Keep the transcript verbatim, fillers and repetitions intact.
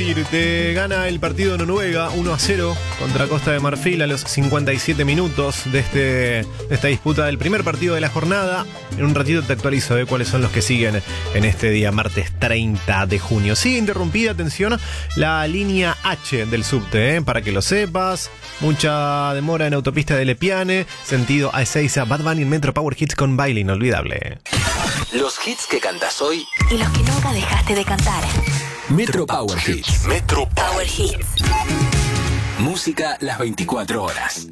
decir, te gana el partido de Noruega uno a cero contra Costa de Marfil a los cincuenta y siete minutos de, este, de esta disputa del primer partido de la jornada. En un ratito te actualizo de cuáles son los que siguen en este día, martes treinta de junio. Sigue interrumpida, atención, la línea H del subte, ¿eh? Para que lo sepas. Mucha demora en autopista de Lepiane, sentido a Ezeiza. Bad Bunny en Metro Power Hits con Baile Inolvidable. Los hits que cantas hoy y los que nunca dejaste de cantar. Metro Power Hits. Metro Power Hits. Música las veinticuatro horas.